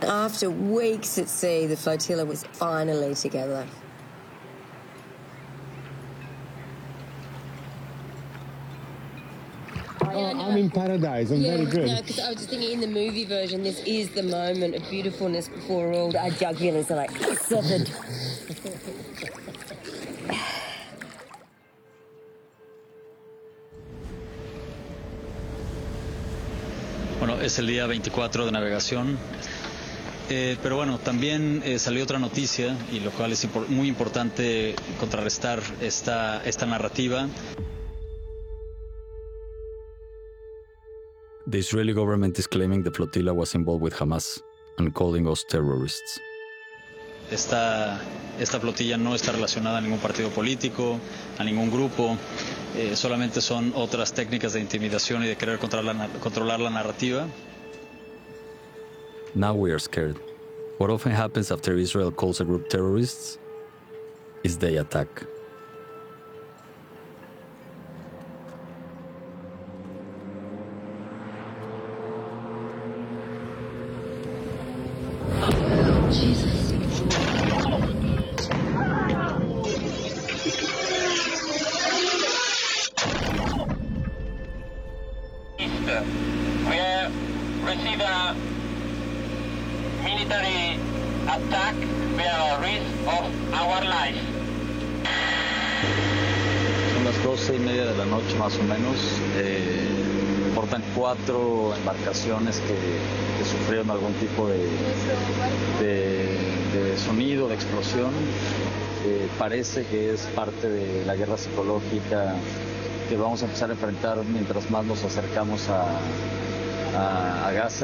After weeks at sea, the flotilla was finally together. I'm in paradise. I'm very good. No, because I was just thinking in the movie version, this is the moment of beautifulness before all our jugulars are like severed. Bueno, es el día 24 de navegación, pero bueno, también salió otra noticia, y lo cual es muy importante contrarrestar esta narrativa. The Israeli government is claiming the flotilla was involved with Hamas and calling us terrorists. Esta flotilla no está relacionada a ningún partido político, a ningún grupo, solamente son otras técnicas de intimidación y de querer controlar la narrativa. Now we are scared. What often happens after Israel calls a group terrorists is they attack. Jesus. We have received a military attack. We are at risk of our life. Son las 12:30 de la noche más o menos. Portan 4 embarcaciones que sufrieron algún tipo de sonido, de explosión. Parece que es parte de la guerra psicológica que vamos a empezar a enfrentar mientras más nos acercamos a Gaza.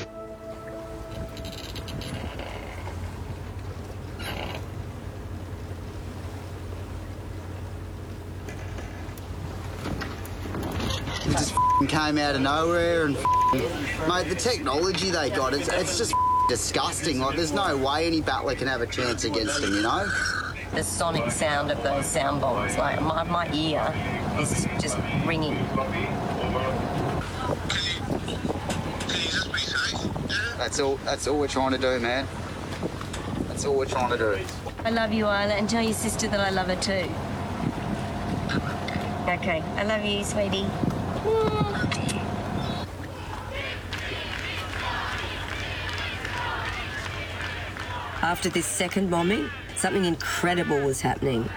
It just came out of nowhere, and mate, the technology they got, it's just disgusting. Like, there's no way any battler can have a chance against them, you know? The sonic sound of those sound bombs, like my ear is just ringing. Can you just be safe? That's all we're trying to do, man. That's all we're trying to do. I love you, Isla, and tell your sister that I love her too. Okay, I love you, sweetie. After this second bombing, something incredible was happening.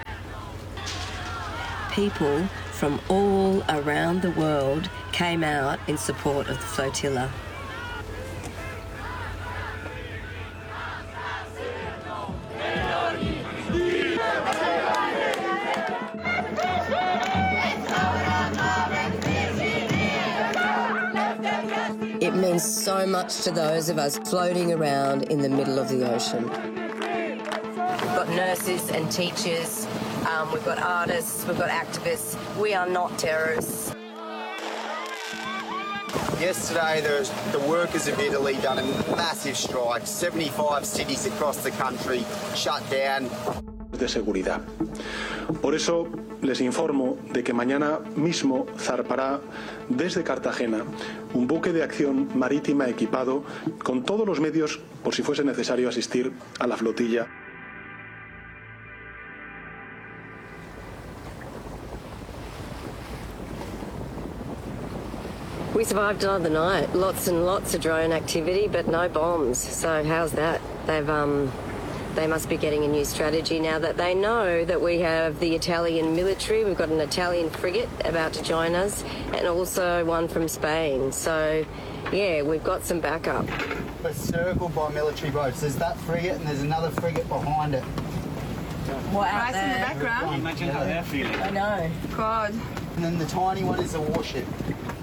People from all around the world came out in support of the flotilla. It means so much to those of us floating around in the middle of the ocean. We've got nurses and teachers, we've got artists, we've got activists. We are not terrorists. Yesterday, the workers of Italy done a massive strike. 75 cities across the country shut down. De seguridad. Por eso les informo de que mañana mismo zarpará desde Cartagena un buque de acción marítima equipado con todos los medios por si fuese necesario asistir a la flotilla. We survived another night. Lots and lots of drone activity, but no bombs. So how's that? They must be getting a new strategy now that they know that we have the Italian military. We've got an Italian frigate about to join us, and also one from Spain. So, yeah, we've got some backup. We're circled by military boats. There's that frigate, and there's another frigate behind it. What out Nice in the there? background. Imagine how they're feeling. I know. God. And then the tiny one is a warship.